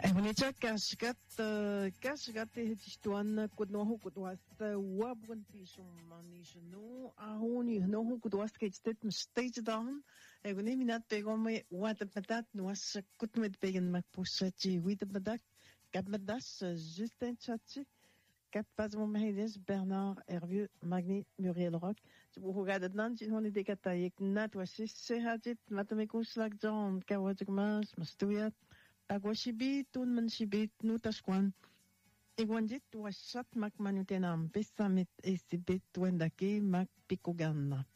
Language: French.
Egunitsa kasgat hitistuan kudnohu kudwasta wabwan pisum manishnu ahuni no kudwast kitstet stage down eguni minat pegome watpatat nuas kutmet pegen makpusachi witpadak kapmadas Justin Chachi Kapaz Mohamedes Bernard Hervieux Magni Muriel Rock vous regardez nan on est décatayek nat wasi sehajit matamikus lak John kawajmas mastuyat Agwashibit un manshibit nutasquan. Iguanjit washat mak manutenam pesamit esibit wendake mak pikoganna.